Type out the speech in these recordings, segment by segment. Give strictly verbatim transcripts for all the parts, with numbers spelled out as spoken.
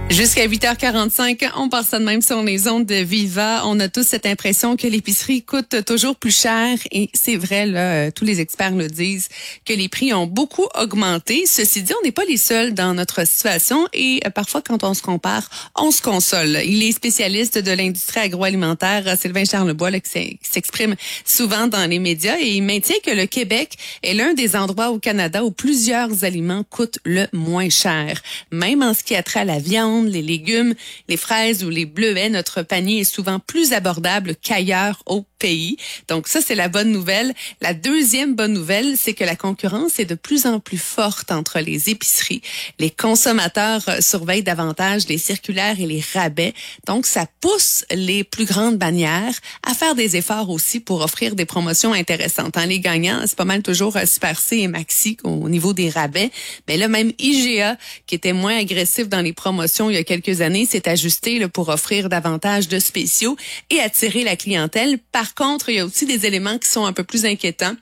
Jusqu'à huit heures quarante-cinq, on passe ça de même sur les ondes de Viva. On a tous cette impression que l'épicerie coûte toujours plus cher et c'est vrai, là, tous les experts le disent, que les prix ont beaucoup augmenté. Ceci dit, on n'est pas les seuls dans notre situation et parfois, quand on se compare, on se console. Il est spécialiste de l'industrie agroalimentaire, Sylvain Charlebois, là, qui s'exprime souvent dans les médias et il maintient que le Québec est l'un des endroits au Canada où plusieurs aliments coûtent le moins cher. Même en ce qui a trait à la viande, les légumes, les fraises ou les bleuets, notre panier est souvent plus abordable qu'ailleurs au pays. Donc ça, c'est la bonne nouvelle. La deuxième bonne nouvelle, c'est que la concurrence est de plus en plus forte entre les épiceries. Les consommateurs surveillent davantage les circulaires et les rabais. Donc ça pousse les plus grandes bannières à faire des efforts aussi pour offrir des promotions intéressantes. Hein, les gagnants, c'est pas mal toujours Super C et Maxi au niveau des rabais. Mais là, même I G A, qui était moins agressif dans les promotions il y a quelques années, s'est ajusté là, pour offrir davantage de spéciaux et attirer la clientèle. Par contre, il y a aussi des éléments qui sont un peu plus inquiétants.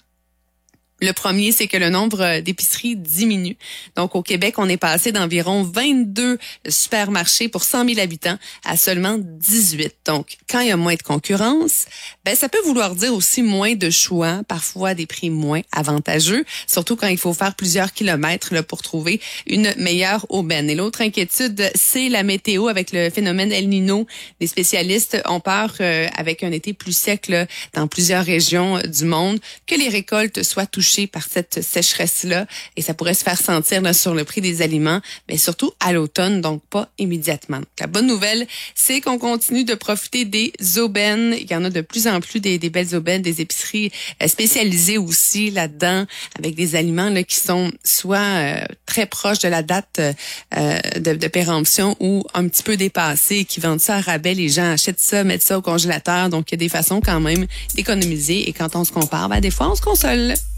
Le premier, c'est que le nombre d'épiceries diminue. Donc, au Québec, on est passé d'environ vingt-deux supermarchés pour cent mille habitants à seulement dix-huit. Donc, quand il y a moins de concurrence, ben ça peut vouloir dire aussi moins de choix, parfois des prix moins avantageux, surtout quand il faut faire plusieurs kilomètres là, pour trouver une meilleure aubaine. Et l'autre inquiétude, c'est la météo avec le phénomène El Niño. Les spécialistes ont peur, euh, avec un été plus sec là, dans plusieurs régions du monde, que les récoltes soient touchées par cette sécheresse-là et ça pourrait se faire sentir là, sur le prix des aliments, mais surtout à l'automne, donc pas immédiatement. Donc, la bonne nouvelle, c'est qu'on continue de profiter des aubaines. Il y en a de plus en plus des, des belles aubaines, des épiceries euh, spécialisées aussi là-dedans, avec des aliments là, qui sont soit euh, très proches de la date euh, de, de péremption ou un petit peu dépassés, qui vendent ça à rabais. Les gens achètent ça, mettent ça au congélateur. Donc, il y a des façons quand même d'économiser et quand on se compare, ben, des fois, on se console.